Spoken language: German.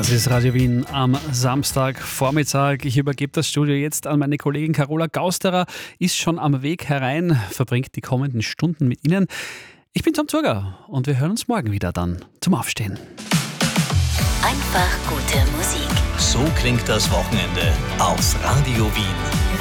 Das ist Radio Wien am Samstagvormittag. Ich übergebe das Studio jetzt an meine Kollegin Carola Gausterer, ist schon am Weg herein, verbringt die kommenden Stunden mit Ihnen. Ich bin Tom Zurger und wir hören uns morgen wieder dann zum Aufstehen. Einfach gute Musik. So klingt das Wochenende auf Radio Wien.